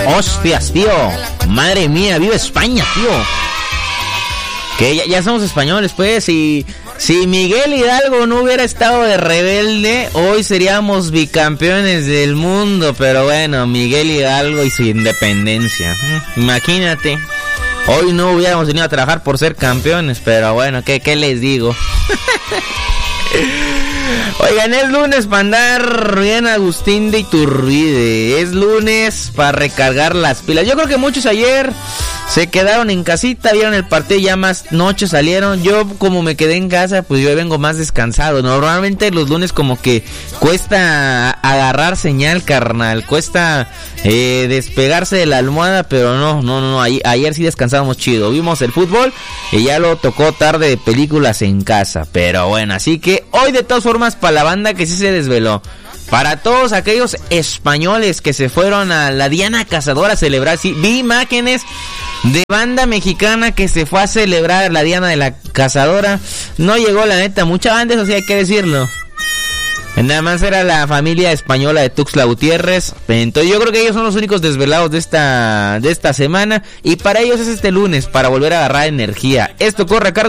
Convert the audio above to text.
Hostias, tío. Madre mía, viva España, tío. Que ya somos españoles, pues. Y si Miguel Hidalgo no hubiera estado de rebelde, hoy seríamos bicampeones del mundo. Pero bueno, Miguel Hidalgo y su independencia. Imagínate. Hoy no hubiéramos venido a trabajar por ser campeones. Pero bueno, ¿qué les digo? Oigan, es lunes para andar bien Agustín de Iturbide. Es lunes para recargar las pilas. Yo creo que muchos ayer se quedaron en casita, vieron el partido y ya más noche salieron. Yo como me quedé en casa, pues yo vengo más descansado. Normalmente los lunes como que cuesta agarrar señal, carnal. Cuesta despegarse de la almohada, pero no. Ayer sí descansábamos chido. Vimos el fútbol y ya lo tocó tarde de películas en casa. Pero bueno, así que hoy de todas formas para la banda que sí se desveló. Para todos aquellos españoles que se fueron a la Diana Cazadora a celebrar, sí, vi imágenes de banda mexicana que se fue a celebrar la Diana de la Cazadora. No llegó la neta mucha banda, eso sí hay que decirlo. Nada más era la familia española de Tuxtla Gutiérrez. Entonces yo creo que ellos son los únicos desvelados de esta semana. Y para ellos es este lunes, para volver a agarrar energía. Esto corre a cargo